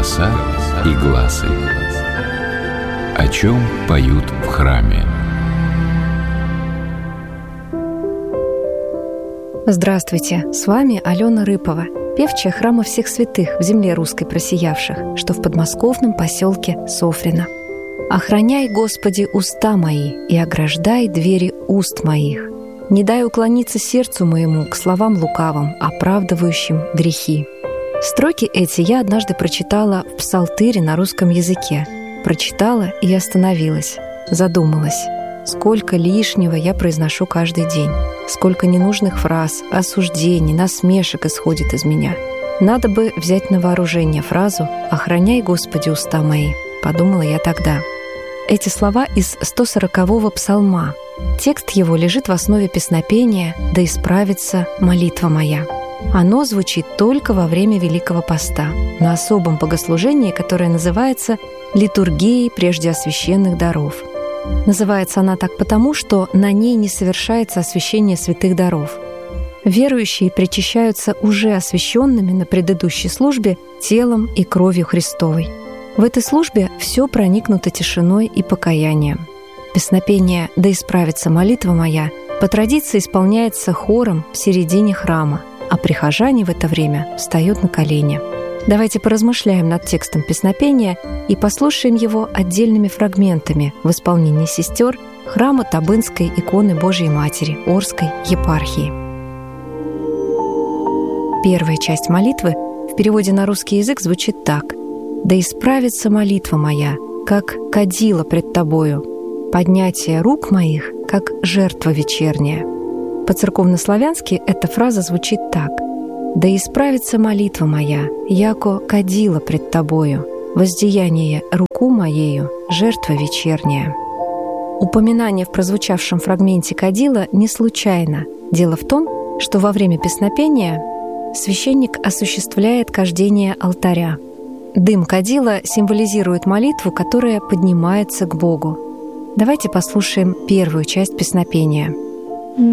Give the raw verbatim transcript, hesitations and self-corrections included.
Голоса и глазы. О чем поют в храме? Здравствуйте, с вами Алена Рыпова, певчая храма всех святых в земле русской просиявших, что в подмосковном поселке Софрино. «Охраняй, Господи, уста мои, и ограждай двери уст моих. Не дай уклониться сердцу моему к словам лукавым, оправдывающим грехи». Строки эти я однажды прочитала в псалтыре на русском языке. Прочитала и остановилась, задумалась. Сколько лишнего я произношу каждый день, сколько ненужных фраз, осуждений, насмешек исходит из меня. Надо бы взять на вооружение фразу «Охраняй, Господи, уста мои», подумала я тогда. Эти слова из сто сорокового псалма. Текст его лежит в основе песнопения «Да исправится молитва моя». Оно звучит только во время Великого Поста, на особом богослужении, которое называется «Литургией прежде освященных даров». Называется она так потому, что на ней не совершается освящение святых даров. Верующие причащаются уже освященными на предыдущей службе телом и кровью Христовой. В этой службе все проникнуто тишиной и покаянием. Песнопение «Да исправится молитва моя» по традиции исполняется хором в середине храма, а прихожане в это время встают на колени. Давайте поразмышляем над текстом песнопения и послушаем его отдельными фрагментами в исполнении сестер храма Табынской иконы Божией Матери Орской епархии. Первая часть молитвы в переводе на русский язык звучит так: «Да исправится молитва моя, как кадила пред Тобою, поднятие рук моих, как жертва вечерняя». По-церковнославянски эта фраза звучит так: «Да исправится молитва моя, яко кадила пред Тобою, воздеяние руку моею, жертва вечерняя». Упоминание в прозвучавшем фрагменте кадила не случайно. Дело в том, что во время песнопения священник осуществляет кождение алтаря. Дым кадила символизирует молитву, которая поднимается к Богу. Давайте послушаем первую часть песнопения.